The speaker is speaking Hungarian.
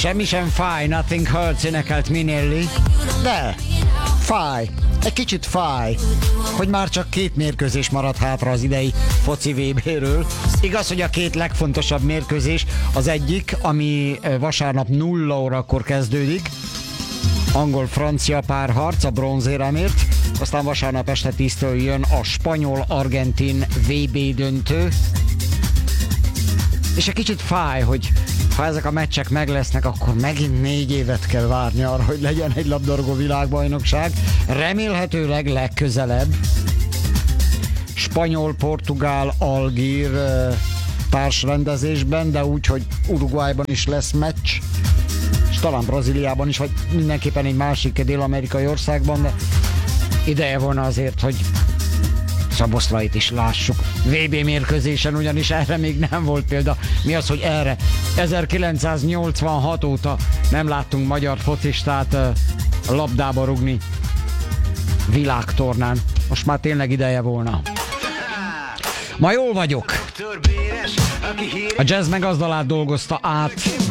Semmi sem fáj, nothing hurts, énekelt Minelli. De fáj, egy kicsit fáj, hogy már csak 2 mérkőzés maradt hátra az idei foci VB-ről. Igaz, hogy a 2 legfontosabb mérkőzés, az egyik, ami vasárnap 0 órakor kezdődik, angol-francia párharc a bronzéremért, aztán vasárnap este 10-től jön a spanyol-argentin VB döntő. És egy kicsit fáj, hogy ha ezek a meccsek meg lesznek, akkor megint 4 évet kell várni arra, hogy legyen egy labdarúgó világbajnokság. Remélhetőleg legközelebb spanyol, portugál, algír társrendezésben, de úgy, hogy Uruguayban is lesz meccs, és talán Brazíliában is, vagy mindenképpen egy másik dél-amerikai országban, de ideje volna azért, hogy Szoboszlait is lássuk VB mérkőzésen, ugyanis erre még nem volt példa. Mi az, hogy erre? 1986 óta nem láttunk magyar focistát labdába rugni világtornán. Most már tényleg ideje volna. Ma jól vagyok. A jazz megazdalát dolgozta át